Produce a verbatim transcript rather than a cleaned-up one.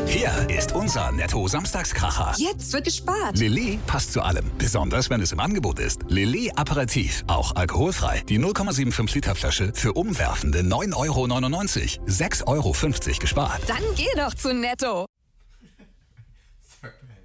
Hier ist unser Netto-Samstagskracher. Jetzt wird gespart. Lilly passt zu allem, besonders wenn es im Angebot ist. Lilly Aperitif, auch alkoholfrei. Die null Komma fünfundsiebzig Liter Flasche für umwerfende neun Euro neunundneunzig. sechs Euro fünfzig gespart. Dann geh doch zu Netto. Sag mal.